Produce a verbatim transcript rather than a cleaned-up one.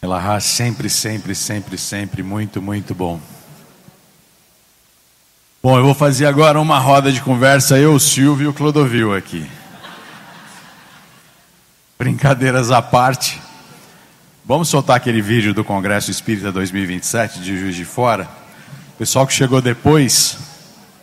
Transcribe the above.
Elahá, sempre, sempre, sempre, sempre, muito, muito bom. Bom, eu vou fazer agora uma roda de conversa, eu, o Silvio e o Clodovil aqui. Brincadeiras à parte. Vamos soltar aquele vídeo do Congresso Espírita dois mil e vinte e sete de Juiz de Fora. O pessoal que chegou depois,